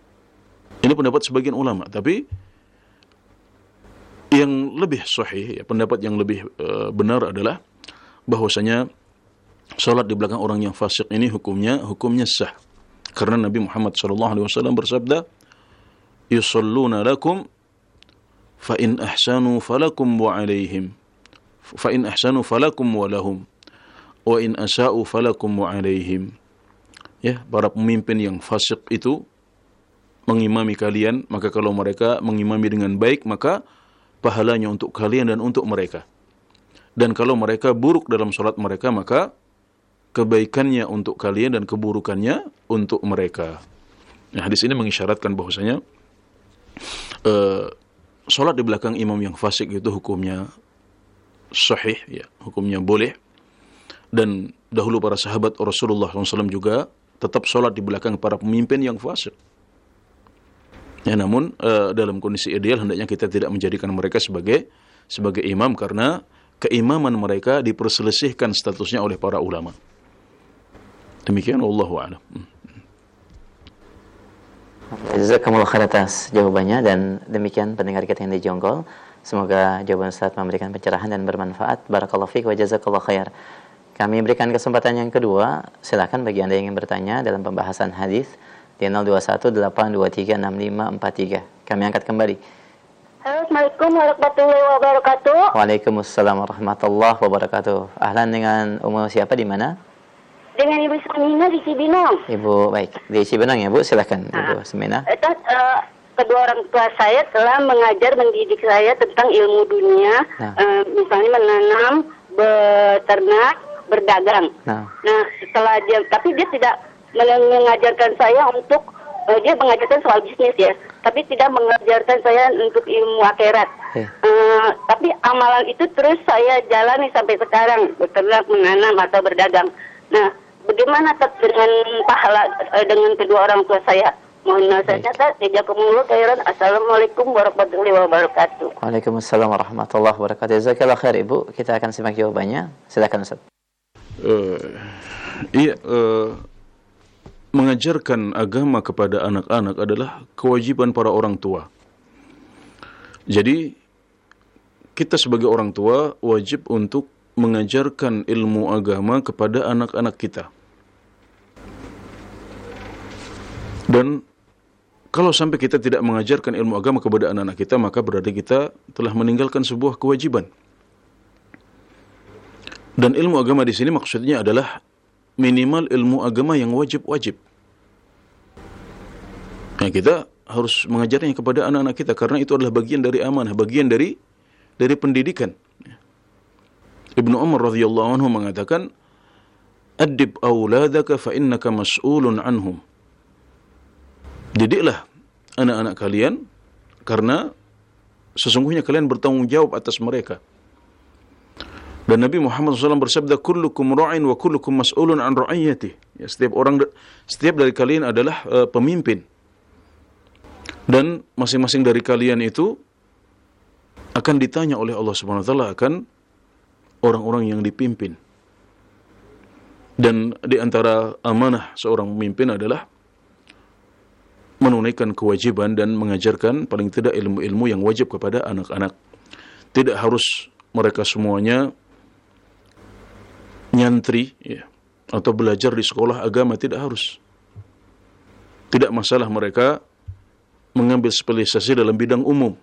Ini pendapat sebagian ulama, tapi yang lebih sahih, ya, pendapat yang lebih benar adalah bahwasanya salat di belakang orang yang fasik ini hukumnya sah. Karena Nabi Muhammad SAW bersabda, "Yusalluna lakum fa in ahsanu falakum wa alaihim, fa in ahsanu falakum wa lahum, wa in asa'u falakum wa alaihim." Ya, para pemimpin yang fasik itu mengimami kalian, maka kalau mereka mengimami dengan baik, maka pahalanya untuk kalian dan untuk mereka. Dan kalau mereka buruk dalam salat mereka, maka kebaikannya untuk kalian dan keburukannya untuk mereka. Nah, hadis ini mengisyaratkan bahwasanya salat di belakang imam yang fasik itu hukumnya sahih, ya, hukumnya boleh. Dan dahulu para sahabat Rasulullah SAW juga tetap salat di belakang para pemimpin yang fasik. Ya, namun dalam kondisi ideal hendaknya kita tidak menjadikan mereka sebagai imam, karena keimaman mereka diperselisihkan statusnya oleh para ulama. Demikian, wallahu a'lam. Jazakumullah khair atas jawabannya, dan demikian pendengar kita yang di Jonggol. Semoga jawaban Ustaz memberikan pencerahan dan bermanfaat. Barakallahu fiik wa jazakallahu khair. Kami berikan kesempatan yang kedua. Silakan bagi Anda yang ingin bertanya dalam pembahasan hadis di 0218236543. Kami angkat kembali. Assalamualaikum warahmatullahi wabarakatuh. Waalaikumsalam warahmatullahi wabarakatuh. Ahlan, dengan umur siapa, di mana? Dengan Ibu Semina di Cibinong. Ibu, baik, di Cibinong ya Bu, silakan Ibu Semina. Kedua orang tua saya telah mendidik saya tentang ilmu dunia, misalnya menanam, beternak, berdagang. Nah, setelah tapi dia tidak mengajarkan saya untuk dia mengajarkan soal bisnis ya, tapi tidak mengajarkan saya untuk ilmu akhirat. Tapi amalan itu terus saya jalani sampai sekarang, beternak, menanam atau berdagang. Nah, bagaimana dengan pahala dengan kedua orang tua saya? Mohon nasihatnya. Jazakumullah khairan. Assalamualaikum warahmatullahi wabarakatuh. Waalaikumsalam warahmatullahi wabarakatuh. Jazakallahu khair Ibu. Kita akan simak jawabannya. Silakan Ustaz. Mengajarkan agama kepada anak-anak adalah kewajiban para orang tua. Jadi kita sebagai orang tua wajib untuk mengajarkan ilmu agama kepada anak-anak kita. Dan kalau sampai kita tidak mengajarkan ilmu agama kepada anak-anak kita, maka berarti kita telah meninggalkan sebuah kewajiban. Dan ilmu agama di sini maksudnya adalah minimal ilmu agama yang wajib-wajib. Nah, kita harus mengajarnya kepada anak-anak kita, karena itu adalah bagian dari amanah, bagian dari pendidikan. Ibnu Umar radhiyallahu anhu mengatakan, "Adib auladaka fa innaka mas'ulun anhum." Didiklah anak-anak kalian, karena sesungguhnya kalian bertanggung jawab atas mereka. Dan Nabi Muhammad SAW bersabda, "Kullukum ra'in wa kullukum mas'ulun an ra'iyatih." Ya, setiap dari kalian adalah pemimpin. Dan masing-masing dari kalian itu akan ditanya oleh Allah Subhanahu wa taala akan orang-orang yang dipimpin. Dan di antara amanah seorang pemimpin adalah menunaikan kewajiban dan mengajarkan paling tidak ilmu-ilmu yang wajib kepada anak-anak. Tidak harus mereka semuanya nyantri, ya, atau belajar di sekolah agama, tidak harus. Tidak masalah mereka mengambil spesialisasi dalam bidang umum.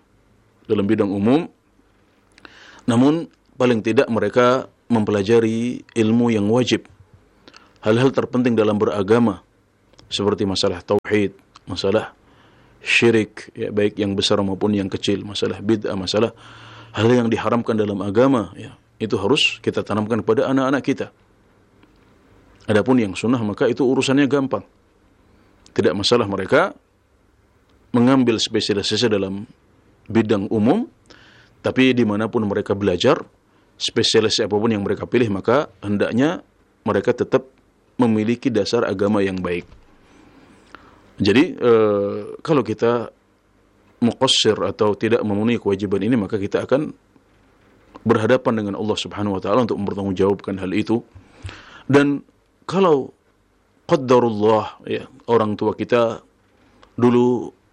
Namun paling tidak mereka mempelajari ilmu yang wajib. Hal-hal terpenting dalam beragama, seperti masalah tauhid, masalah syirik, ya, baik yang besar maupun yang kecil, masalah bid'ah, masalah hal yang diharamkan dalam agama, ya, itu harus kita tanamkan kepada anak-anak kita. Adapun yang sunnah, maka itu urusannya gampang. Tidak masalah mereka mengambil spesialisasi dalam bidang umum, tapi dimanapun mereka belajar, spesialisasi apapun yang mereka pilih, maka hendaknya mereka tetap memiliki dasar agama yang baik. Jadi kalau kita muqassir atau tidak memenuhi kewajiban ini, maka kita akan berhadapan dengan Allah Subhanahu wa taala untuk mempertanggungjawabkan hal itu. Dan kalau qaddarullah, ya, orang tua kita dulu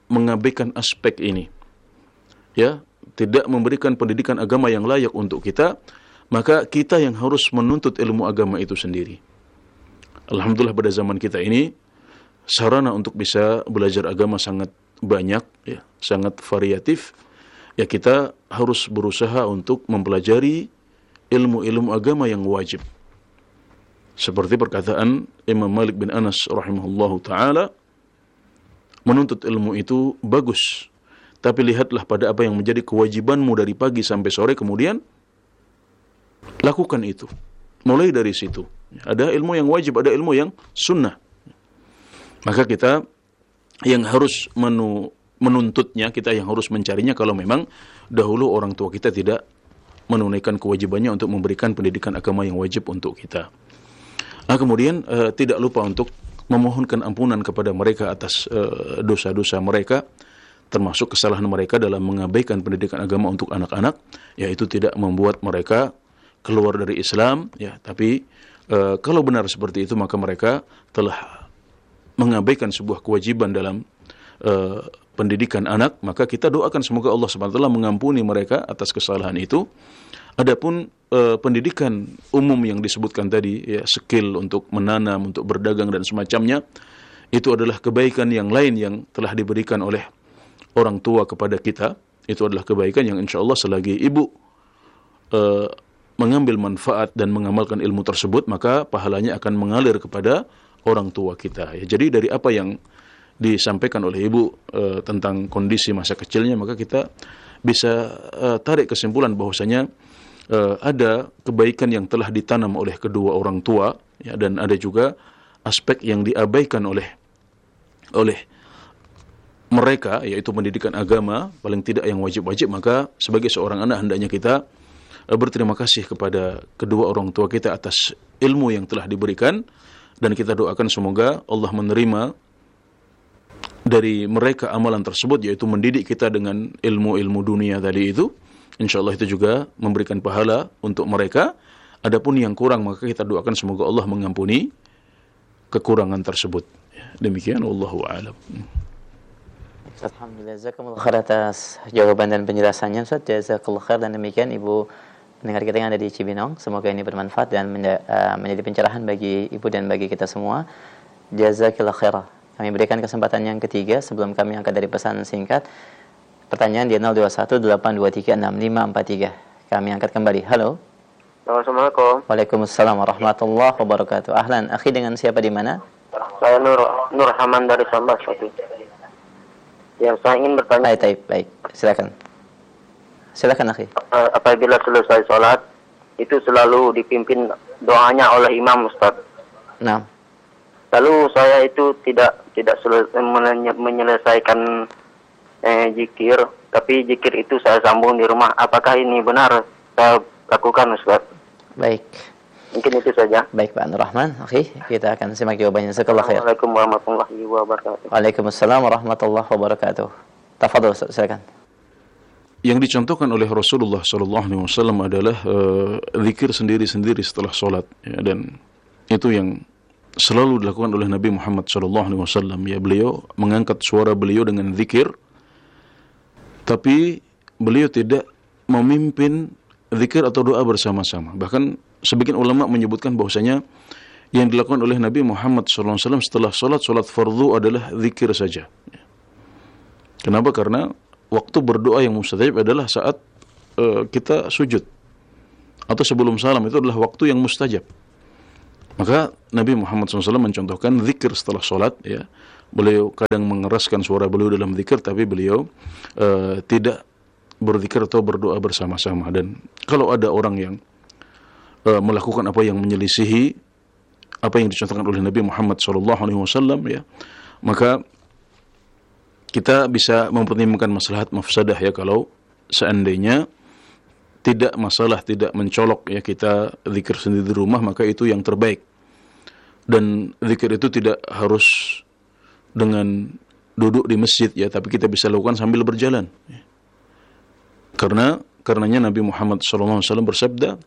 mengabaikan aspek ini, ya, tidak memberikan pendidikan agama yang layak untuk kita, maka kita yang harus menuntut ilmu agama itu sendiri. Alhamdulillah pada zaman kita ini sarana untuk bisa belajar agama sangat banyak, ya, sangat variatif. Ya, kita harus berusaha untuk mempelajari ilmu-ilmu agama yang wajib. Seperti perkataan Imam Malik bin Anas rahimahullahu ta'ala, menuntut ilmu itu bagus, tapi lihatlah pada apa yang menjadi kewajibanmu dari pagi sampai sore, kemudian lakukan itu. Mulai dari situ. Ada ilmu yang wajib, ada ilmu yang sunnah. Maka kita yang harus menuntutnya, kita yang harus mencarinya kalau memang dahulu orang tua kita tidak menunaikan kewajibannya untuk memberikan pendidikan agama yang wajib untuk kita. Nah, kemudian tidak lupa untuk memohonkan ampunan kepada mereka atas dosa-dosa mereka, termasuk kesalahan mereka dalam mengabaikan pendidikan agama untuk anak-anak, yaitu tidak membuat mereka keluar dari Islam, ya, tapi kalau benar seperti itu maka mereka telah mengabaikan sebuah kewajiban dalam pendidikan anak, maka kita doakan semoga Allah Subhanahu wa taala mengampuni mereka atas kesalahan itu. Adapun pendidikan umum yang disebutkan tadi, ya, skill untuk menanam, untuk berdagang dan semacamnya, itu adalah kebaikan yang lain yang telah diberikan oleh orang tua kepada kita. Itu adalah kebaikan yang insya Allah selagi ibu mengambil manfaat dan mengamalkan ilmu tersebut, maka pahalanya akan mengalir kepada orang tua kita. Ya, jadi dari apa yang disampaikan oleh ibu tentang kondisi masa kecilnya, maka kita bisa tarik kesimpulan bahwasanya ada kebaikan yang telah ditanam oleh kedua orang tua, ya, dan ada juga aspek yang diabaikan oleh mereka, yaitu pendidikan agama, paling tidak yang wajib-wajib. Maka sebagai seorang anak hendaknya kita berterima kasih kepada kedua orang tua kita atas ilmu yang telah diberikan, dan kita doakan semoga Allah menerima dari mereka amalan tersebut, yaitu mendidik kita dengan ilmu-ilmu dunia tadi itu. InsyaAllah itu juga memberikan pahala untuk mereka. Adapun yang kurang, maka kita doakan semoga Allah mengampuni kekurangan tersebut. Demikian, wallahu a'lam. Alhamdulillah, jazakumullah khair atas jawaban dan penjelasannya, Ustaz. Jazakallah khair. Dan demikian Ibu pendengar kita yang ada di Cibinong, semoga ini bermanfaat dan menjadi pencerahan bagi Ibu dan bagi kita semua. Jazakillah khairah. Kami berikan kesempatan yang ketiga sebelum kami angkat dari pesan singkat. Pertanyaan di 0212236543. Kami angkat kembali. Halo. Assalamualaikum. Waalaikumsalam warahmatullahi wabarakatuh. Ahlan, akhi, dengan siapa di mana? Saya Nur Haman dari Sambas. Yang saya ingin bertanya. Baik. Silakan akhi. Apabila selesai sholat, itu selalu dipimpin doanya oleh imam, Ustaz. Nah. Lalu saya itu tidak menyelesaikan zikir, tapi zikir itu saya sambung di rumah. Apakah ini benar saya lakukan, Ustaz? Baik. Mungkin itu saja. Baik, Pak Nur Rahman. Oke, kita akan simak jawabannya. Jazakallahu khair. Assalamualaikum warahmatullahi wabarakatuh. Waalaikumsalam warahmatullahi wabarakatuh. Tafadhol, silakan. Yang dicontohkan oleh Rasulullah SAW adalah zikir sendiri-sendiri setelah sholat, ya, dan itu yang selalu dilakukan oleh Nabi Muhammad SAW. Ya, beliau mengangkat suara beliau dengan zikir, tapi beliau tidak memimpin zikir atau doa bersama-sama. Bahkan sebagian ulama menyebutkan bahwasanya yang dilakukan oleh Nabi Muhammad SAW setelah sholat fardu adalah zikir saja. Kenapa? Karena waktu berdoa yang mustajab adalah saat kita sujud atau sebelum salam, itu adalah waktu yang mustajab. Maka Nabi Muhammad SAW mencontohkan zikir setelah sholat, ya. Beliau kadang mengeraskan suara beliau dalam zikir, tapi beliau tidak berzikir atau berdoa bersama-sama. Dan kalau ada orang yang melakukan apa yang menyelisihi apa yang dicontohkan oleh Nabi Muhammad SAW, ya, maka kita bisa mempertimbangkan maslahat mafsadah, ya. Kalau seandainya tidak masalah, tidak mencolok, ya, kita zikir sendiri di rumah, maka itu yang terbaik. Dan zikir itu tidak harus dengan duduk di masjid, ya, tapi kita bisa lakukan sambil berjalan, ya. Karenanya Nabi Muhammad SAW bersabda,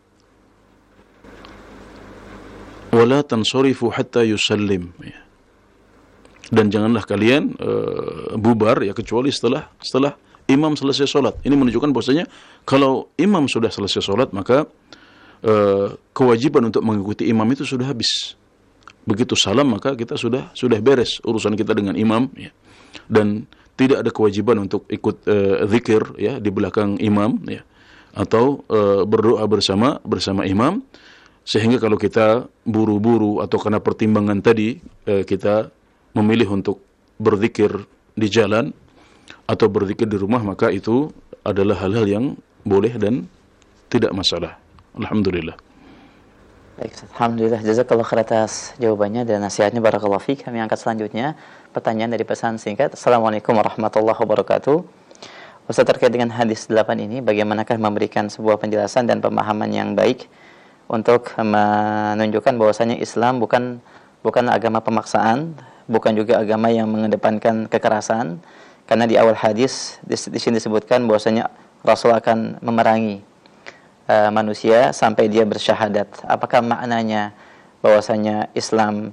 "Wala tansarifu hatta yusallim." Ya. Dan janganlah kalian bubar ya kecuali setelah imam selesai sholat. Ini menunjukkan bahwasanya kalau imam sudah selesai sholat, maka kewajiban untuk mengikuti imam itu sudah habis. Begitu salam maka kita sudah beres urusan kita dengan imam ya. Dan tidak ada kewajiban untuk ikut zikir ya di belakang imam ya, atau berdoa bersama imam, sehingga kalau kita buru-buru atau karena pertimbangan tadi kita memilih untuk berzikir di jalan atau berzikir di rumah, maka itu adalah hal-hal yang boleh dan tidak masalah. Alhamdulillah. Baik, alhamdulillah, jazakallah khair atas jawabannya dan nasihatnya, barakallahu fiik. Kami angkat selanjutnya pertanyaan dari pesan singkat. Assalamualaikum warahmatullahi wabarakatuh. Ustaz, terkait dengan hadis 8 ini, bagaimanakah memberikan sebuah penjelasan dan pemahaman yang baik untuk menunjukkan bahwasanya Islam bukan agama pemaksaan, bukan juga agama yang mengedepankan kekerasan, karena di awal hadis di sini disebutkan bahwasanya Rasul akan memerangi manusia sampai dia bersyahadat. Apakah maknanya bahwasanya Islam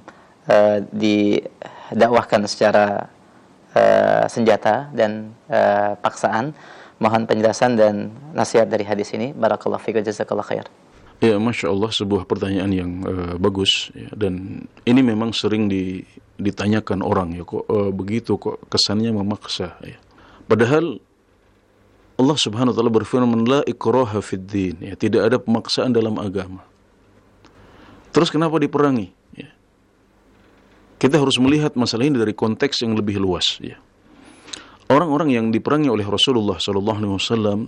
didakwahkan secara senjata dan paksaan? Mohon penjelasan dan nasihat dari hadis ini. Barakallahu fiik wa jazakallahu khair. Ya, Masya Allah, sebuah pertanyaan yang bagus ya, dan ini memang sering ditanyakan orang ya, kok begitu, kok kesannya memaksa ya. Padahal Allah Subhanahu wa taala berfirman, la ikraha fid din, ya, tidak ada pemaksaan dalam agama. Terus kenapa diperangi ya? Kita harus melihat masalah ini dari konteks yang lebih luas ya. Orang-orang yang diperangi oleh Rasulullah sallallahu alaihi wasallam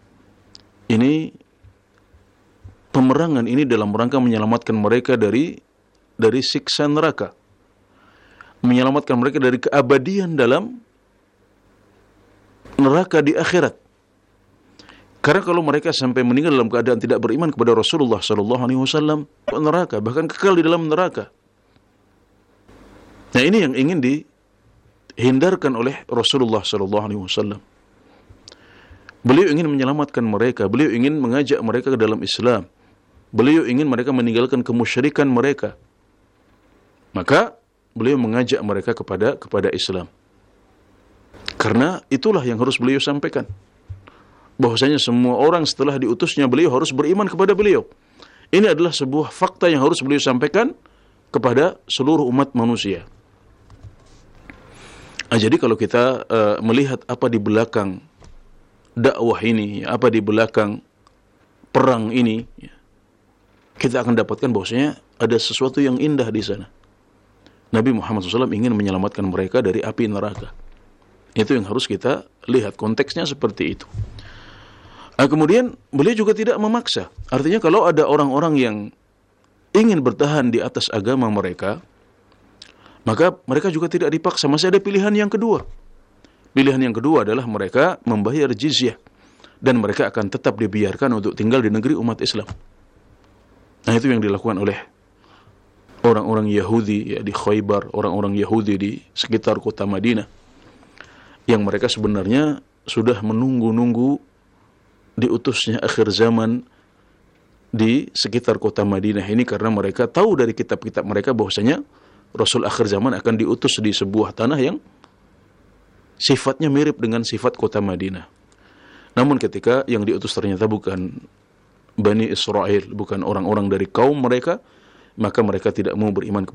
ini, pemerangan ini dalam rangka menyelamatkan mereka dari siksa neraka, menyelamatkan mereka dari keabadian dalam neraka di akhirat. Karena kalau mereka sampai meninggal dalam keadaan tidak beriman kepada Rasulullah sallallahu alaihi wasallam, neraka, bahkan kekal di dalam neraka. Nah, ini yang ingin dihindarkan oleh Rasulullah sallallahu alaihi wasallam. Beliau ingin menyelamatkan mereka, beliau ingin mengajak mereka ke dalam Islam. Beliau ingin mereka meninggalkan kemusyrikan mereka. Maka beliau mengajak mereka kepada Islam. Karena itulah yang harus beliau sampaikan. Bahwasanya semua orang setelah diutusnya beliau harus beriman kepada beliau. Ini adalah sebuah fakta yang harus beliau sampaikan kepada seluruh umat manusia. Nah, jadi kalau kita melihat apa di belakang dakwah ini, apa di belakang perang ini, kita akan dapatkan bahwasanya ada sesuatu yang indah di sana. Nabi Muhammad SAW ingin menyelamatkan mereka dari api neraka. Itu yang harus kita lihat, konteksnya seperti itu. Nah, kemudian beliau juga tidak memaksa. Artinya kalau ada orang-orang yang ingin bertahan di atas agama mereka, maka mereka juga tidak dipaksa. Masih ada pilihan yang kedua. Pilihan yang kedua adalah mereka membayar jizyah, dan mereka akan tetap dibiarkan untuk tinggal di negeri umat Islam. Nah, itu yang dilakukan oleh orang-orang Yahudi ya, di Khaybar, orang-orang Yahudi di sekitar kota Madinah, yang mereka sebenarnya sudah menunggu-nunggu diutusnya akhir zaman di sekitar kota Madinah ini, karena mereka tahu dari kitab-kitab mereka bahwasanya Rasul akhir zaman akan diutus di sebuah tanah yang sifatnya mirip dengan sifat kota Madinah. Namun ketika yang diutus ternyata bukan Bani Israel, bukan orang-orang dari kaum mereka, maka mereka tidak mau beriman kepada